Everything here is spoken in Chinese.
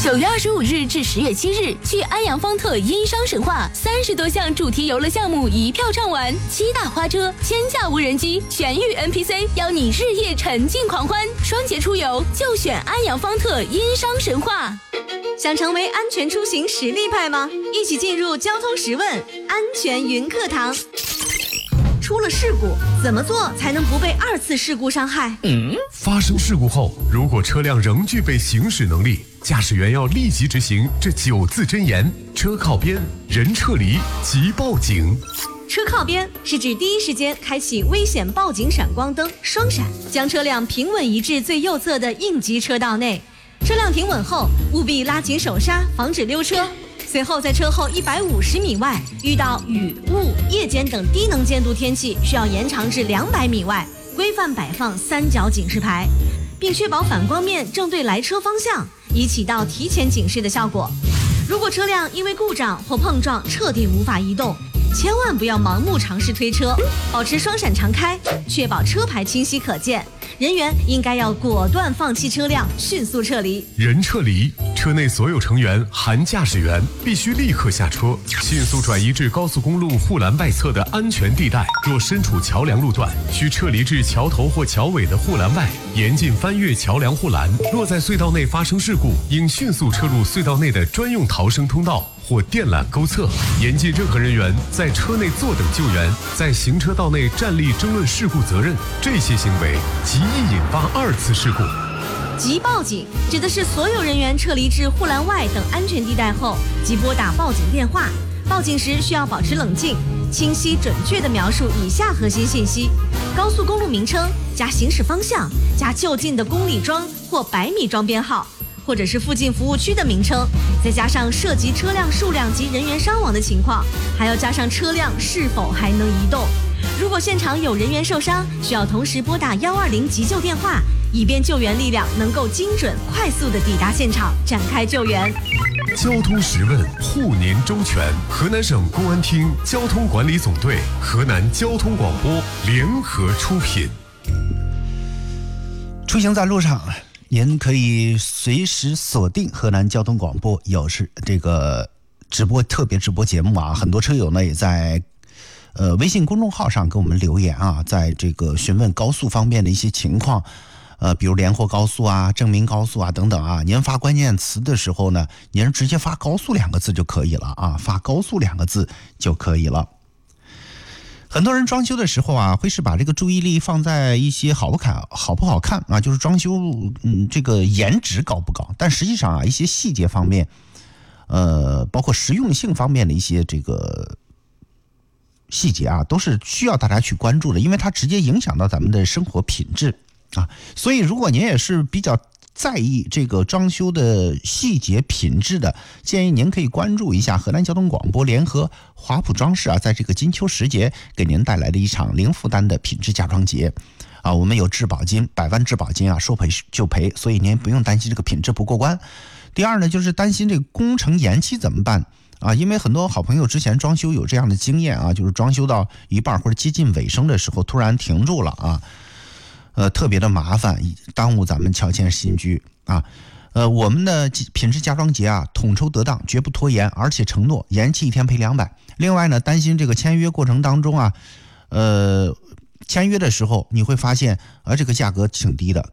9月25日至10月7日，去安阳方特因商神话，30多项主题游乐项目一票畅玩，7大花车、1000架无人机、全域 NPC， 邀你日夜沉浸狂欢。双节出游就选安阳方特因商神话。 想成为安全出行实力派吗？一起进入交通十问安全云课堂。出了事故，怎么做才能不被2次事故伤害？ 发生事故后，如果车辆仍具备行驶能力，驾驶员要立即执行这9字真言：车靠边，人撤离，即报警。 车靠边是指第一时间开启危险报警闪光灯双闪，将车辆平稳移至最右侧的应急车道内。车辆停稳后，务必拉紧手刹，防止溜车。随后在车后150米外遇到雨、雾、夜间等低能见度天气，需要延长至200米外，规范摆放3角警示牌，并确保反光面正对来车方向，以起到提前警示的效果。如果车辆因为故障或碰撞彻底无法移动，千万不要盲目尝试推车，保持双闪常开，确保车牌清晰可见。人员应该要果断放弃车辆，迅速撤离。 人撤离，车内所有成员含驾驶员必须立刻下车，迅速转移至高速公路护栏外侧的安全地带。若身处桥梁路段，需撤离至桥头或桥尾的护栏外，严禁翻越桥梁护栏。若在隧道内发生事故，应迅速撤入隧道内的专用逃生通道或电缆沟侧，严禁任何人员在车内坐等救援，在行车道内站立争论事故责任。这些行为极易引发2次事故。 即报警指的是所有人员撤离至护栏外等安全地带后，即拨打报警电话。报警时需要保持冷静，清晰准确地描述以下核心信息：高速公路名称加行驶方向加就近的公里桩或百米桩编号，或者是附近服务区的名称，再加上涉及车辆数量及人员伤亡的情况，还要加上车辆是否还能移动。如果现场有人员受伤，需要同时拨打120急救电话，以便救援力量能够精准快速地抵达现场，展开救援。 交通十问，护您周全。河南省公安厅交通管理总队、河南交通广播联合出品。 出行在路上，您可以随时锁定河南交通广播，有是这个特别直播节目啊。很多车友呢也在微信公众号上给我们留言啊，在这个询问高速方面的一些情况，比如连霍高速啊、正明高速啊等等啊。您发关键词的时候呢，您直接发高速2个字就可以了啊，发高速2个字就可以了。很多人装修的时候啊，会是把这个注意力放在一些好不好看啊，就是装修这个颜值高不高，但实际上啊，一些细节方面，包括实用性方面的一些这个细节啊，都是需要大家去关注的，因为它直接影响到咱们的生活品质啊。所以如果您也是比较在意这个装修的细节品质的，建议您可以关注一下河南交通广播联合华普装饰啊，在这个金秋时节给您带来的一场零负担的品质家装节啊。我们有质保金，100万质保金啊，说赔就赔，所以您不用担心这个品质不过关。第二呢，就是担心这个工程延期怎么办啊？因为很多好朋友之前装修有这样的经验啊，就是装修到一半或者接近尾声的时候突然停住了啊。特别的麻烦，耽误咱们乔迁新居啊。我们的品质家装节啊，统筹得当，绝不拖延，而且承诺延期1天赔200。另外呢，担心这个签约过程当中啊，签约的时候你会发现这个价格挺低的，